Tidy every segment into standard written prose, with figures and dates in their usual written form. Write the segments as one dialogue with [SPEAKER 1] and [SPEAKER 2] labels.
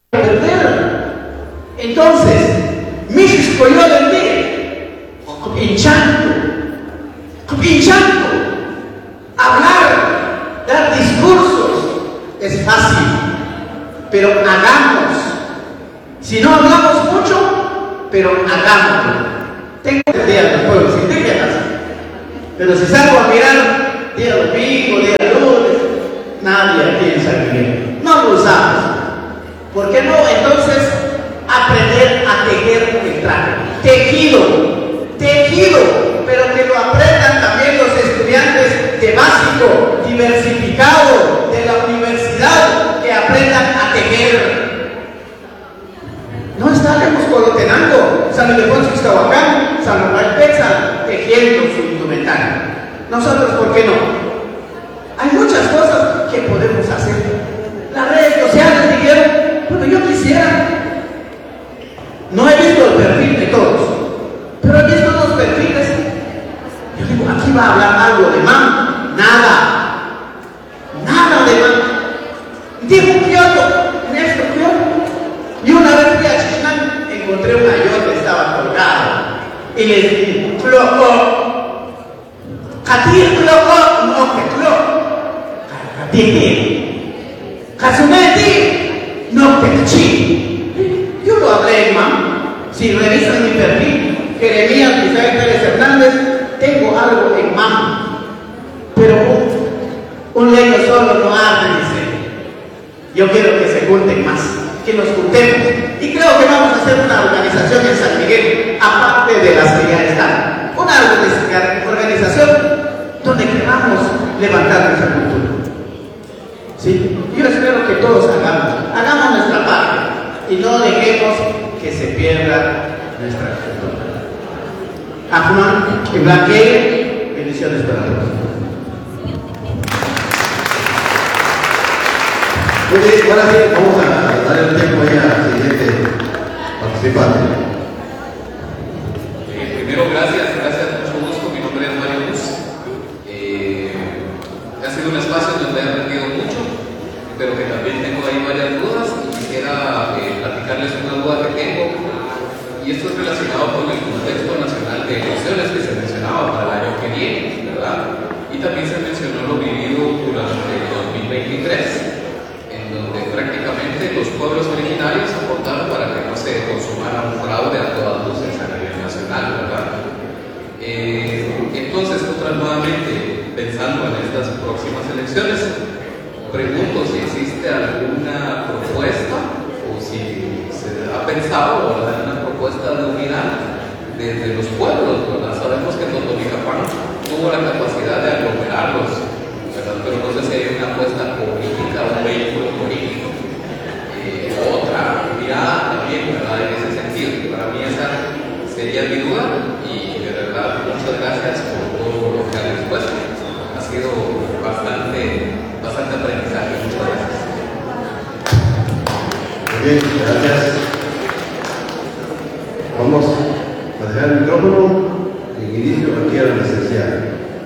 [SPEAKER 1] perder. Entonces, México yo pinchando, hablar, dar discursos es fácil, pero hagamos. Si no hablamos mucho, pero hagámoslo. Tengo el día de los pueblos indígenas, pero si salgo a mirar día domingo, día lunes, nadie aquí en San Miguel, no lo usamos. ¿Por qué no? Entonces, aprender a tejer el traje. Tejido, pero que lo aprendan también los estudiantes de básico, diversificado, de la universidad, que aprendan a tejer. No estaremos colotenando San Ildefonso Ixtahuacán, San Rafael Pexa, tejiendo su indumentaria. Nosotros, ¿por qué no? Hay muchas cosas que podemos hacer. Las redes sociales dijeron, bueno, yo quisiera. No he visto el perfil de todos, pero he visto los perfiles. Yo digo, aquí va a hablar algo de MAM. Nada de MAM. Dijo Kioto, Néstor Kioto. Y una vez fui a Chinán, encontré un ayote, estaba colgado. Y les dije, Cloco, Katir Cloco, no que Cloco, Katir, Kasumeti, no que Chi. Yo lo hablé en MAM. Si revisan mi perfil, Jeremías Misael Pérez Hernández, tengo algo en MAM. Pero un leño solo no arde, dice. Yo quiero que se junten más, que nos juntemos. Y creo que vamos a hacer una organización en San Miguel, aparte de las que ya están. Una organización donde queramos levantar nuestra cultura. ¿Sí? Yo espero que todos hagamos nuestra parte y no dejemos que se pierda nuestra cultura. Afman, que blanquee, bendiciones para todos.
[SPEAKER 2] Muy bien, ahora sí, vamos a dar el tiempo ya al siguiente participante.
[SPEAKER 3] Primero, gracias, mucho gusto. Mi nombre es Mario Luz. Ha sido un espacio donde he aprendido mucho, pero que también tengo ahí varias dudas y quisiera platicarles una duda que tengo. Y esto es relacionado con el contexto nacional de elecciones que se mencionaba para el año que viene, ¿verdad? Y también se mencionó lo vivido durante el 2023. Donde prácticamente los pueblos originarios aportaron para que no se consumara un fraude a todas luces a nivel nacional, ¿verdad? Entonces, nuevamente, pensando en estas próximas elecciones, pregunto si existe alguna propuesta o si se ha pensado, ¿verdad?, en una propuesta de unidad desde los pueblos, ¿verdad? Sabemos que Totonicapán tuvo la capacidad de aglomerarlos, ¿verdad? Pero no sé si hay una apuesta política, un vehículo político, otra mirada también, ¿verdad?, en ese sentido. Para mí esa sería mi duda y de verdad muchas gracias por todo lo que han expuesto. Ha sido bastante aprendizaje. Muchas gracias.
[SPEAKER 2] Muy bien, gracias. Vamos a dejar el micrófono en inicio aquí a la licenciada.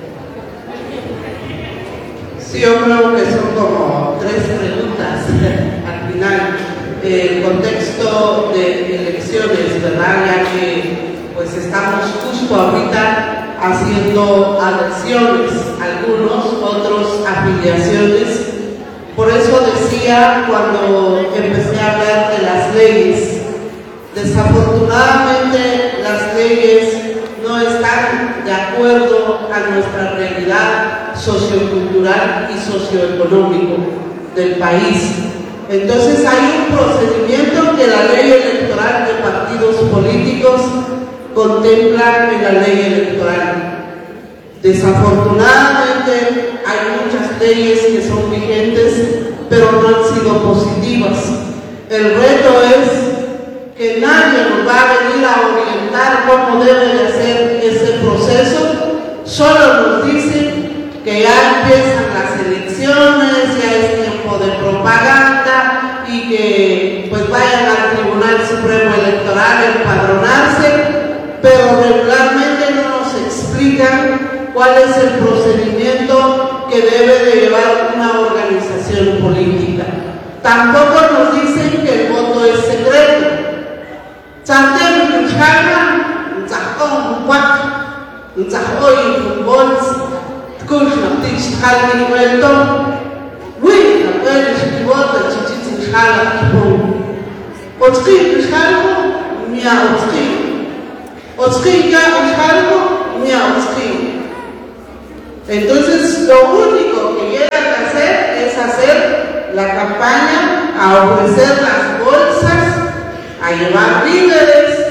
[SPEAKER 4] Sí, yo creo que son como 3 preguntas al final. El contexto de elecciones, ¿verdad? Ya que pues estamos justo ahorita haciendo adhesiones, algunos, otros afiliaciones. Por eso decía cuando empecé a hablar de las leyes, desafortunadamente las leyes no están de acuerdo a nuestra realidad sociocultural y socioeconómico del país. Entonces hay un procedimiento que la ley electoral de partidos políticos contempla en la ley electoral. Desafortunadamente hay muchas leyes que son vigentes, pero no han sido positivas. El reto es que nadie nos va a venir a orientar cómo debe de hacer ese proceso. Solo nos dicen que ya empiezan las elecciones, ya es tiempo de propaganda y que pues vayan al Tribunal Supremo Electoral a empadronarse, pero regularmente no nos explican cuál es el procedimiento que debe de llevar una organización política. Tampoco nos dicen que el voto nzahoy fútbol, kushna tich halmi cuento, win la puede escribir chichitin hala tipo. Otski pishalgo, mia otski. Otski ya pishalgo, mia otski. Entonces lo único que llega a hacer es hacer la campaña, a ofrecer las bolsas, a llevar víveres,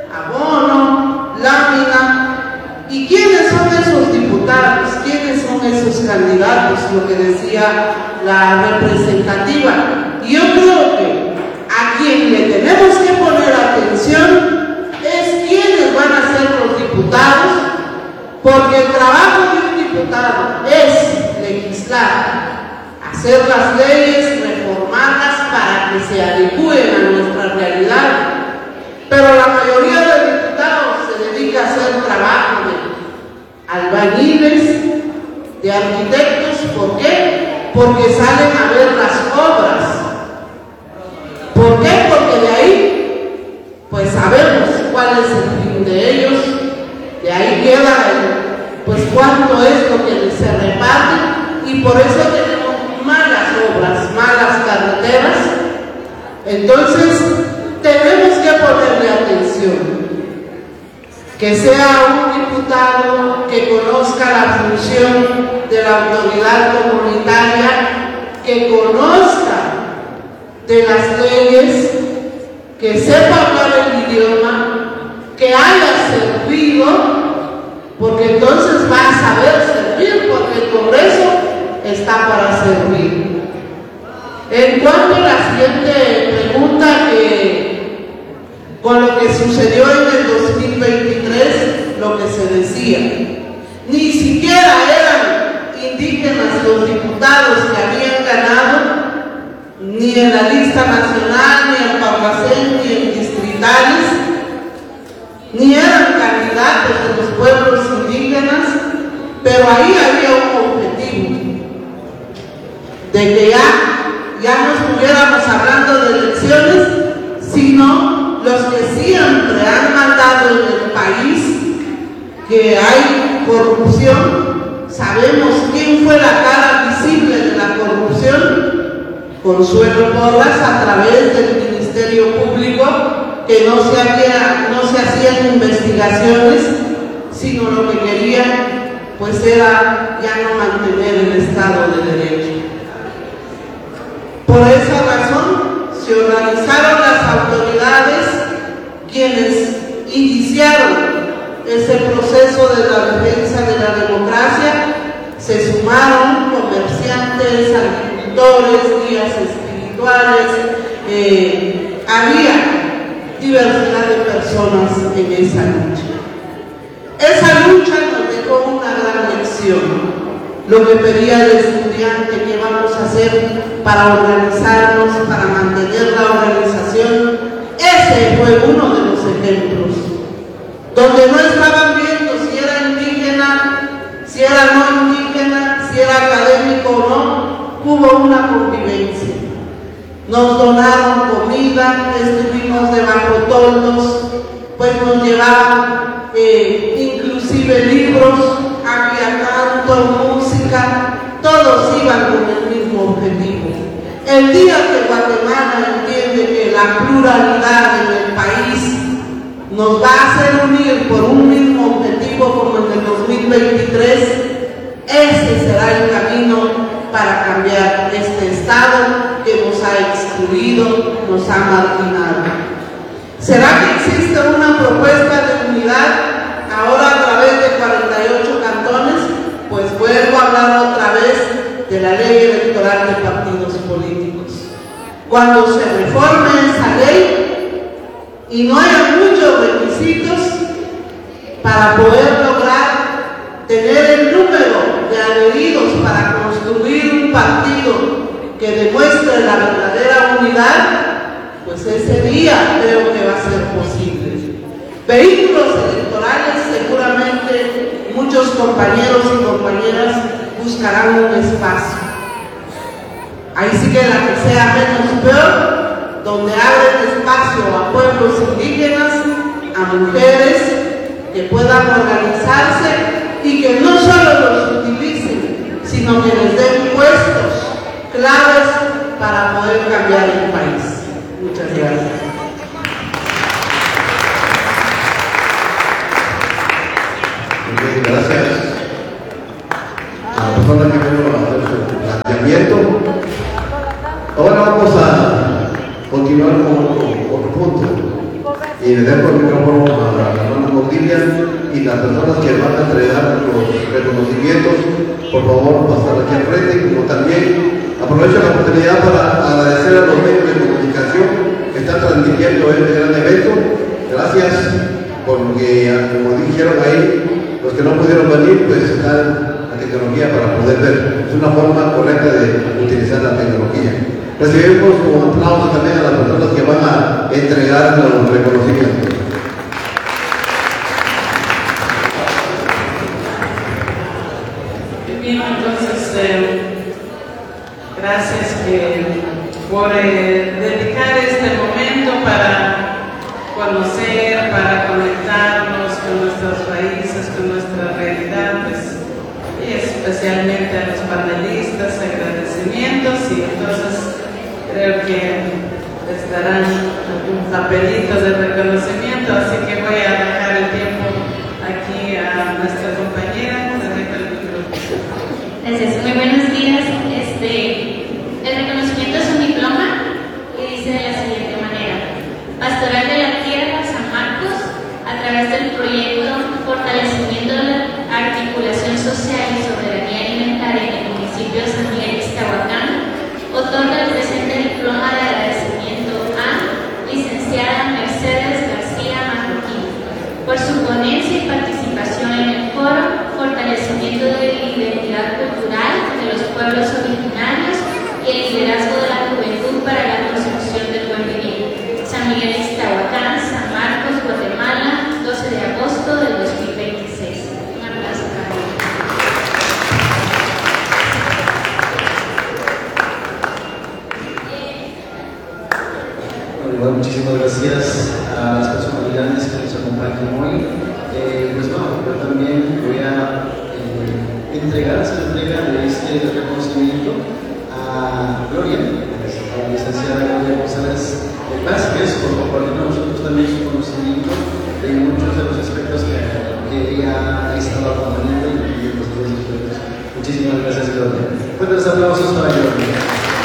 [SPEAKER 4] abono, lámina. ¿Y quiénes son esos diputados? ¿Quiénes son esos candidatos? Lo que decía la representativa. Y yo creo que a quien le tenemos que poner atención es quiénes van a ser los diputados, porque el trabajo de un diputado es legislar, hacer las leyes, reformarlas para que se adecúen a nuestra realidad. Pero la mayoría de diputados se dedica a hacer trabajo de albañiles, de arquitectos. ¿Por qué? Porque salen a ver las obras. ¿Por qué? Porque de ahí, pues sabemos cuál es el fin de ellos. De ahí queda, pues cuánto es lo que se reparte, y por eso tenemos malas obras, malas carreteras. Entonces, tenemos que ponerle atención. Que sea un diputado que conozca la función de la autoridad comunitaria, que conozca de las leyes, que sepa hablar el idioma, que haya servido, porque entonces va a saber servir, porque el Congreso está para servir. En cuanto a la siguiente pregunta, que con lo que sucedió en el 2023, lo que se decía, ni siquiera eran indígenas los diputados que habían ganado, ni en la lista nacional, ni en Paguacén, ni en distritales, ni eran candidatos de los pueblos indígenas, pero ahí había un objetivo, de que ya no estuviéramos hablando de elecciones, sino los que siempre han mandado en el país, que hay corrupción. Sabemos quién fue la cara visible de la corrupción: Consuelo Porras, a través del Ministerio Público, que no se hacían investigaciones, sino lo que querían pues era ya no mantener el Estado de Derecho. Por esa razón se organizaron las autoridades, quienes iniciaron ese proceso de la defensa de la democracia. Se sumaron comerciantes, agricultores, guías espirituales, había diversidad de personas en esa lucha. Esa lucha nos dejó una gran lección. Lo que pedía el estudiante, ¿qué vamos a hacer para organizarnos, para mantener la organización? Ese fue uno de los ejemplos, donde no estaban viendo si era indígena, si era no indígena, si era académico o no. Hubo una convivencia. Nos donaron comida, estuvimos debajo toldos, pues nos llevaban inclusive libros, había canto, música, todos iban con el mismo objetivo. El día que Guatemala entiende que la pluralidad en el país nos va a hacer unir por un mismo objetivo como en el 2023, ese será el camino para cambiar este Estado que nos ha excluido, nos ha marginado. ¿Será que existe una propuesta de unidad ahora a través de 48 cantones? Pues vuelvo a hablar otra vez de la ley electoral de partidos políticos. Cuando se reforme esa ley y no haya muchos requisitos para poder lograr tener el número de adheridos para construir un partido que demuestre la verdadera unidad, pues ese día creo que va a ser posible. Vehículos electorales, seguramente muchos compañeros y compañeras buscarán un espacio. Ahí sí que la que sea menos peor, donde abren espacio a pueblos indígenas, a mujeres, que puedan organizarse y que no solo los utilicen, sino que les den puestos claves para poder cambiar el país. Muchas gracias.
[SPEAKER 2] Bien, gracias a la persona que vino a hacer su planteamiento. Ahora vamos a continuar con otro punto y le dejo el micrófono a la hermana Cordelia y las personas que van a entregar los reconocimientos, por favor pasar aquí al frente, y como también aprovecho la oportunidad para agradecer a los medios de comunicación que están transmitiendo este gran evento. Gracias, porque como dijeron ahí, los que no pudieron venir, pues está la tecnología para poder ver. Es una forma correcta de utilizar la tecnología. Recibimos un aplauso también a las personas que van a entregar los reconocimientos.
[SPEAKER 5] Bien, entonces, gracias por dedicar este momento para conocer, para conectarnos con nuestras raíces, con nuestras realidades, y especialmente a los panelistas, agradecimientos, y entonces creo que les darán un papelito de reconocimiento, así que voy a dejar el tiempo aquí a nuestra compañera.
[SPEAKER 6] Gracias, muy buenos días. El reconocimiento es un diploma y dice de la siguiente manera: Pastoral de la Tierra San Marcos, a través del proyecto Fortalecimiento de la Articulación Social y Soberanía Alimentaria en el municipio de San Miguel Ixtahuacán, otorga el presente diploma de agradecimiento a licenciada Mercedes García Marroquín por su ponencia y participación en el foro Fortalecimiento de la Identidad Cultural de los Pueblos Originarios y el Liderazgo de la Juventud para la Construcción del Buen Vivir. San Miguel Ixtahuacán, San Marcos, Guatemala, 12 de agosto del 2026. Un aplauso para ellos.
[SPEAKER 7] Bueno, muchísimas gracias a las personalidades que nos acompañan hoy. Pues bueno, yo también voy a hacer entrega de este reconocimiento a Gloria, a la licenciada Gloria González Vázquez, por compartir con nosotros también su conocimiento de muchos de los aspectos que ella ha estado acompañando y los dos aspectos. Muchísimas gracias, Gloria. Fuertes aplausos para Gloria.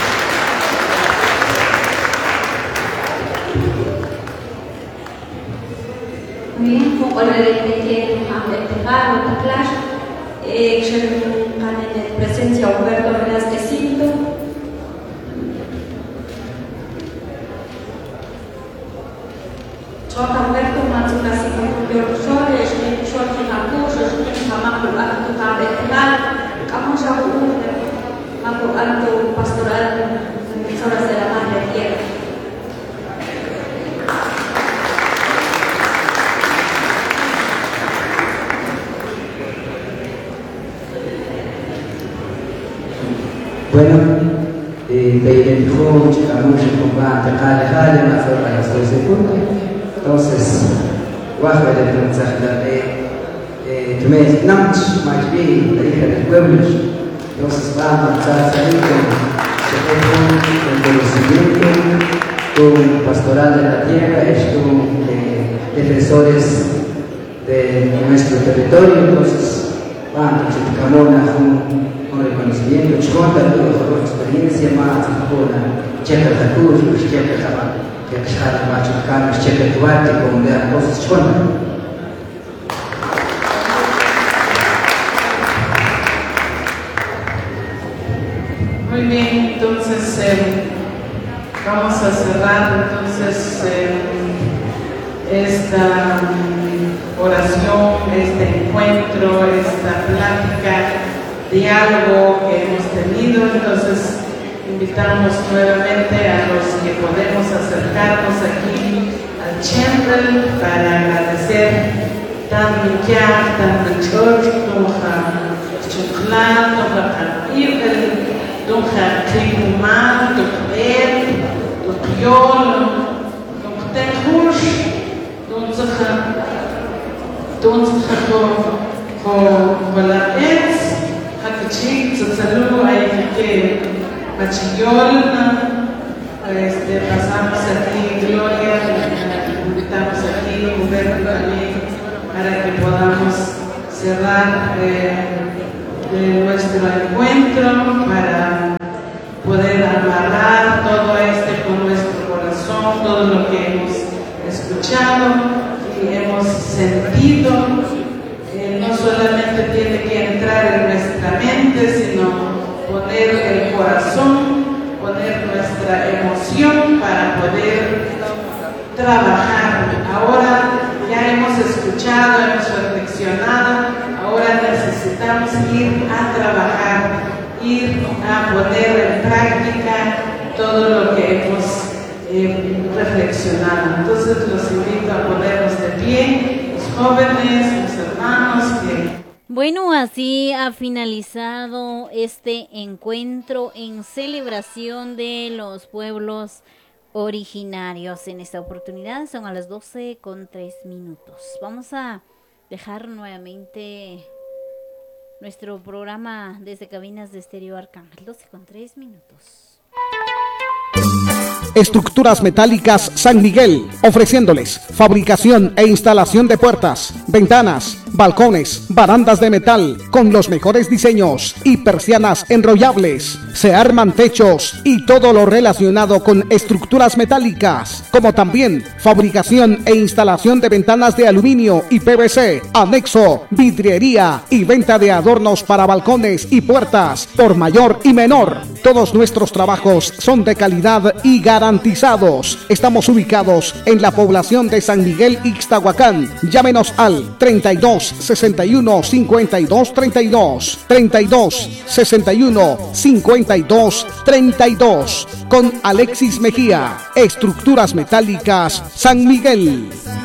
[SPEAKER 8] presencia Humberto Velázquez Cinto, Chota Humberto Matsukasi Kukuyorusore, Shorti Nakush, Maku Anto Tabetal, Kamusha Maku Anto Pastoral, Emisoras de la Madre Tierra.
[SPEAKER 9] Bueno, identificó Chicamucho con Jale, más a las 12 puntos. Entonces, bajo el mensaje de Tumes Namch, más bien, la hija del pueblo. Entonces, vamos a salir con conocimiento, con pastoral de la tierra, con defensores de nuestro territorio. Entonces, vamos a Chicamona con reconocimiento, Chiconta, con experiencia más, con Checa Takur, Checa Tabar, Checa Machucano, Checa Tuarte, con de cosas Chiconta.
[SPEAKER 5] Muy bien, entonces vamos a cerrar entonces esta oración, este encuentro, esta plática, diálogo que hemos tenido. Entonces invitamos nuevamente a los que podemos acercarnos aquí al Chembel para agradecer tan mikyar, tan church, donc Tribunal, donc Erd, donc Yol, donc Tenhush, donc con la ex, Hakachi, Tzotzalú, ahí que Machillol, pasamos aquí, Gloria, invitamos aquí, Humberto también, para que podamos cerrar nuestro encuentro, para poder amarrar todo con nuestro corazón, todo lo que hemos escuchado y hemos sentido. No solamente tiene que entrar en nuestra mente, sino poner el corazón, poner nuestra emoción para poder trabajar. Ahora ya hemos escuchado, hemos reflexionado, ahora necesitamos ir a trabajar, ir a poner en práctica todo lo que hemos reflexionado. Entonces los invito a ponernos de pie, los jóvenes, los hermanos que...
[SPEAKER 10] Bueno, así ha finalizado este encuentro en celebración de los pueblos originarios. En esta oportunidad son a las 12:03. Vamos a dejar nuevamente nuestro programa desde cabinas de Estéreo Arcángel. 12:03.
[SPEAKER 11] Estructuras Metálicas San Miguel, ofreciéndoles fabricación e instalación de puertas, ventanas, balcones, barandas de metal con los mejores diseños y persianas enrollables. Se arman techos y todo lo relacionado con estructuras metálicas, como también fabricación e instalación de ventanas de aluminio y PVC, anexo, vidriería y venta de adornos para balcones y puertas por mayor y menor. Todos nuestros trabajos son de calidad y garantizados. Estamos ubicados en la población de San Miguel Ixtahuacán. Llámenos al 32 61 52 32, 32 61 52 32 con Alexis Mejía. Estructuras Metálicas San Miguel.